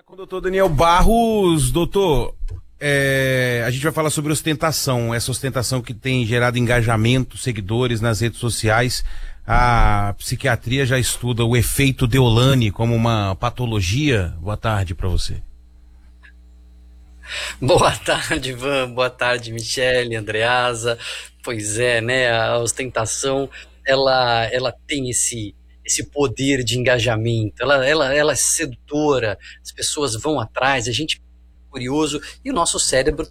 Com o doutor Daniel Barros. Doutor, a gente vai falar sobre ostentação, essa ostentação que tem gerado engajamento, seguidores nas redes sociais. A psiquiatria já estuda o efeito Deolane como uma patologia. Boa tarde para você. Boa tarde, Ivan. Boa tarde, Michele, Andreasa. Pois é, né? A ostentação, ela tem esse poder de engajamento. Ela é sedutora. As pessoas vão atrás. A gente é curioso e o nosso cérebro,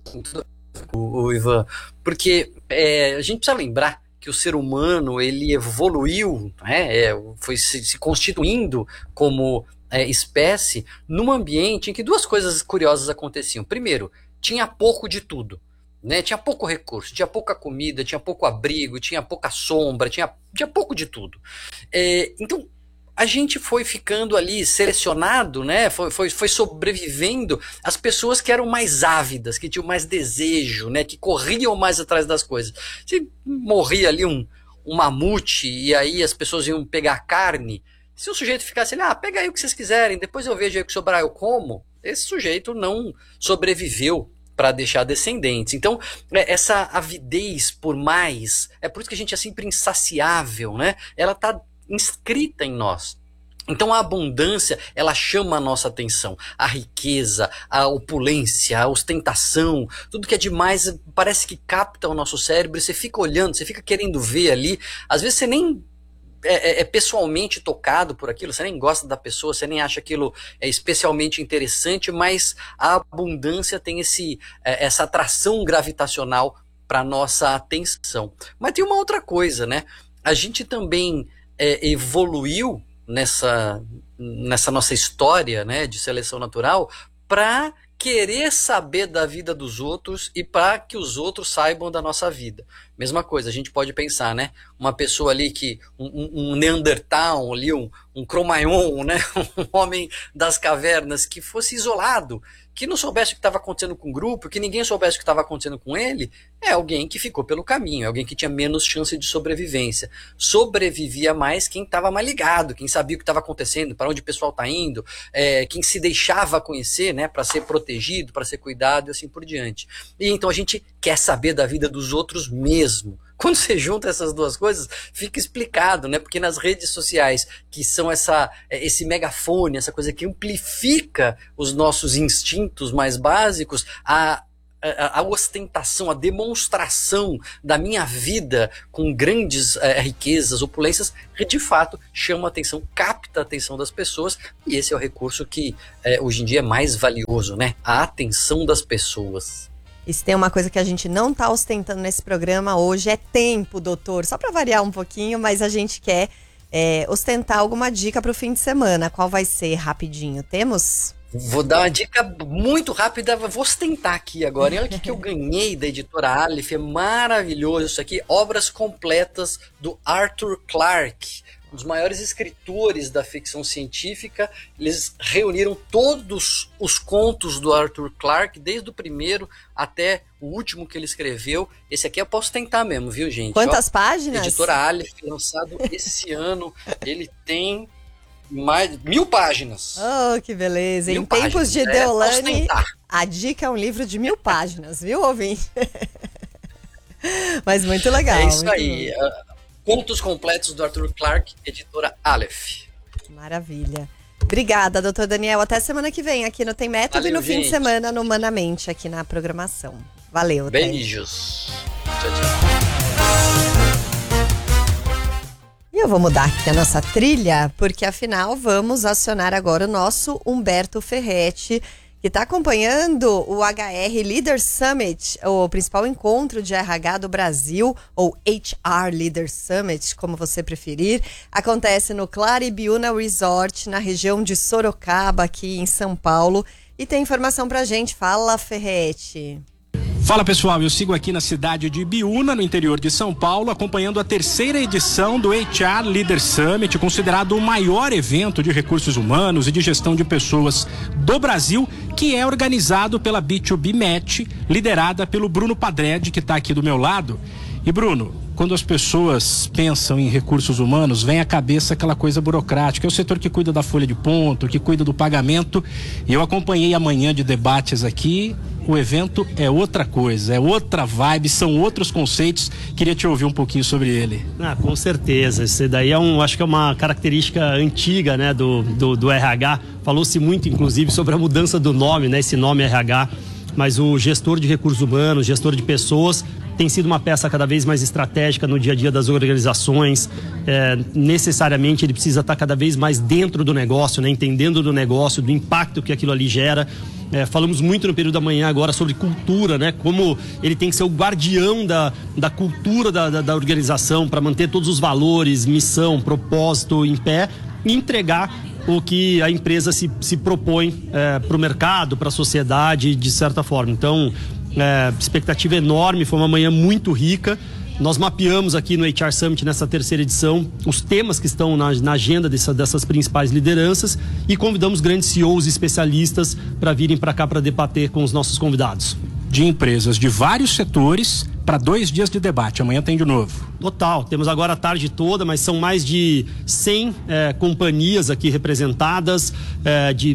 o Ivan, porque a gente precisa lembrar que o ser humano ele evoluiu, né? Foi se constituindo como espécie num ambiente em que duas coisas curiosas aconteciam. Primeiro, tinha pouco de tudo, né? Tinha pouco recurso, tinha pouca comida, tinha pouco abrigo, tinha pouca sombra, tinha pouco de tudo. Então a gente foi ficando ali selecionado, né? Foi sobrevivendo as pessoas que eram mais ávidas, que tinham mais desejo, né? Que corriam mais atrás das coisas. Se morria ali um mamute e aí as pessoas iam pegar carne, se o sujeito ficasse ali, pega aí o que vocês quiserem, depois eu vejo aí o que sobrar, eu como, esse sujeito não sobreviveu para deixar descendentes. Então, essa avidez por mais, é por isso que a gente é sempre insaciável, né? Ela está inscrita em nós. Então a abundância, ela chama a nossa atenção, a riqueza, a opulência, a ostentação, tudo que é demais parece que capta o nosso cérebro e você fica olhando, você fica querendo ver ali, às vezes você nem é pessoalmente tocado por aquilo, você nem gosta da pessoa, você nem acha aquilo especialmente interessante, mas a abundância tem essa atração gravitacional para nossa atenção. Mas tem uma outra coisa, né? A gente também evoluiu nessa nossa história, né, de seleção natural para querer saber da vida dos outros e para que os outros saibam da nossa vida. Mesma coisa, a gente pode pensar, né? Uma pessoa ali que, um Neandertal, ali, um Cro-Magnon, né? Um homem das cavernas que fosse isolado, que não soubesse o que estava acontecendo com o grupo, que ninguém soubesse o que estava acontecendo com ele, é alguém que ficou pelo caminho, é alguém que tinha menos chance de sobrevivência. Sobrevivia mais quem estava mais ligado, quem sabia o que estava acontecendo, para onde o pessoal está indo, quem se deixava conhecer, né, para ser protegido, para ser cuidado e assim por diante. E então a gente quer saber da vida dos outros mesmo. Quando você junta essas duas coisas, fica explicado, né? Porque nas redes sociais, que são esse megafone, essa coisa que amplifica os nossos instintos mais básicos, a ostentação, a demonstração da minha vida com grandes riquezas, opulências, de fato chama a atenção, capta a atenção das pessoas, e esse é o recurso que hoje em dia é mais valioso, né? A atenção das pessoas. E se tem uma coisa que a gente não está ostentando nesse programa hoje é tempo, doutor. Só para variar um pouquinho, mas a gente quer ostentar alguma dica para o fim de semana. Qual vai ser, rapidinho? Temos? Vou dar uma dica muito rápida, vou ostentar aqui agora. E olha o que eu ganhei da editora Aleph, é maravilhoso isso aqui. Obras completas do Arthur Clarke, um dos maiores escritores da ficção científica. Eles reuniram todos os contos do Arthur Clarke, desde o primeiro até o último que ele escreveu. Esse aqui eu posso tentar mesmo, viu, gente? Quantas páginas? Editora Aleph, lançado esse ano. Ele tem mais 1000 páginas. Oh, que beleza. Em tempos de Deolane, a dica é um livro de 1000 páginas, viu, ouvinte? Mas muito legal. É isso aí. Contos completos do Arthur Clarke, editora Aleph. Maravilha. Obrigada, doutor Daniel. Até semana que vem aqui no Tem Método. Valeu, e no fim de semana no Humanamente aqui na programação. Valeu. Beijos. Tchau, tchau. E eu vou mudar aqui a nossa trilha, porque afinal vamos acionar agora o nosso Humberto Ferretti, que está acompanhando o HR Leader Summit, o principal encontro de RH do Brasil, ou HR Leader Summit, como você preferir. Acontece no Claribiúna Resort, na região de Sorocaba, aqui em São Paulo. E tem informação pra gente. Fala, Ferretti. Fala pessoal, eu sigo aqui na cidade de Ibiúna, no interior de São Paulo, acompanhando a terceira edição do HR Leader Summit, considerado o maior evento de recursos humanos e de gestão de pessoas do Brasil, que é organizado pela B2B Match, liderada pelo Bruno Padred, que está aqui do meu lado. E Bruno, quando as pessoas pensam em recursos humanos, vem à cabeça aquela coisa burocrática. É o setor que cuida da folha de ponto, que cuida do pagamento. E eu acompanhei a manhã de debates aqui. O evento é outra coisa, é outra vibe, são outros conceitos. Queria te ouvir um pouquinho sobre ele. Com certeza. Isso daí acho que é uma característica antiga, né, do RH. Falou-se muito, inclusive, sobre a mudança do nome, né, esse nome RH. Mas o gestor de recursos humanos, gestor de pessoas, tem sido uma peça cada vez mais estratégica no dia a dia das organizações. Necessariamente ele precisa estar cada vez mais dentro do negócio, né, entendendo do negócio, do impacto que aquilo ali gera. Falamos muito no período da manhã agora sobre cultura, né? Como ele tem que ser o guardião da cultura da organização para manter todos os valores, missão, propósito em pé e entregar o que a empresa se propõe para o mercado, para a sociedade, de certa forma. Então, expectativa enorme, foi uma manhã muito rica. Nós mapeamos aqui no HR Summit, nessa terceira edição, os temas que estão na agenda dessas principais lideranças e convidamos grandes CEOs e especialistas para virem para cá para debater com os nossos convidados. De empresas de vários setores para 2 dias de debate. Amanhã tem de novo. Total. Temos agora a tarde toda, mas são mais de 100 companhias aqui representadas, de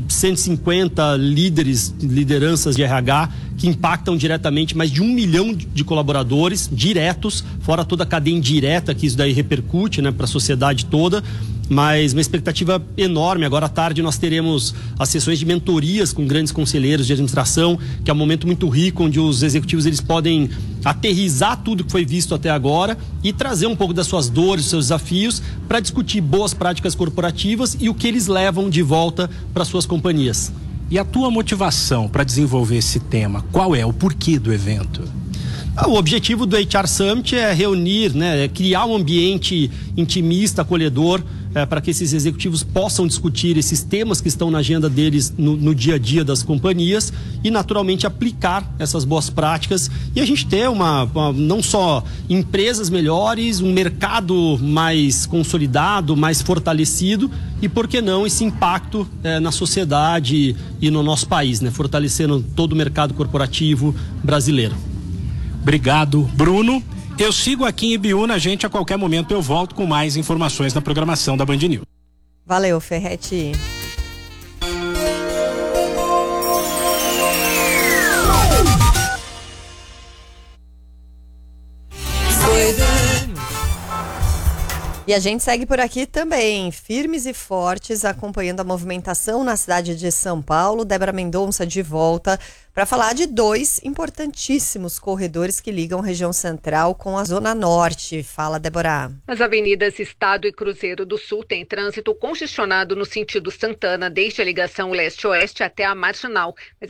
150 lideranças de RH que impactam diretamente mais de 1 milhão de colaboradores diretos, fora toda a cadeia indireta que isso daí repercute, né, para a sociedade toda. Mas uma expectativa enorme. Agora à tarde nós teremos as sessões de mentorias com grandes conselheiros de administração, que é um momento muito rico, onde os executivos eles podem aterrissar tudo que foi visto até agora e trazer um pouco das suas dores, dos seus desafios, para discutir boas práticas corporativas e o que eles levam de volta para suas companhias. E a tua motivação para desenvolver esse tema? Qual é o porquê do evento? O objetivo do HR Summit é reunir, né, criar um ambiente intimista, acolhedor, para que esses executivos possam discutir esses temas que estão na agenda deles no dia a dia das companhias e, naturalmente, aplicar essas boas práticas e a gente ter não só empresas melhores, um mercado mais consolidado, mais fortalecido e, por que não, esse impacto na sociedade e no nosso país, né, fortalecendo todo o mercado corporativo brasileiro. Obrigado, Bruno. Eu sigo aqui em Ibiúna, gente, a qualquer momento eu volto com mais informações na programação da Band News. Valeu, Ferretti. E a gente segue por aqui também, firmes e fortes, acompanhando a movimentação na cidade de São Paulo. Débora Mendonça de volta para falar de 2 importantíssimos corredores que ligam a região central com a Zona Norte. Fala, Débora. As avenidas Estado e Cruzeiro do Sul têm trânsito congestionado no sentido Santana, desde a ligação leste-oeste até a Marginal.